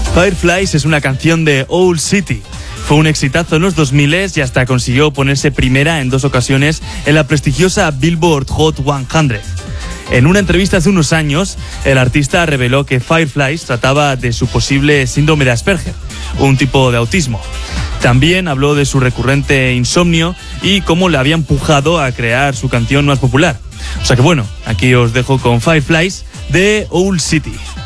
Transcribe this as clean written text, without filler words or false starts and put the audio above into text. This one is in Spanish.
Fireflies es una canción de Owl City. Fue un exitazo en los 2000 y hasta consiguió ponerse primera en 2 ocasiones en la prestigiosa Billboard Hot 100. En una entrevista hace unos años, el artista reveló que Fireflies trataba de su posible síndrome de Asperger, un tipo de autismo. También habló de su recurrente insomnio y cómo le había empujado a crear su canción más popular. O sea que bueno, aquí os dejo con Fireflies de Owl City.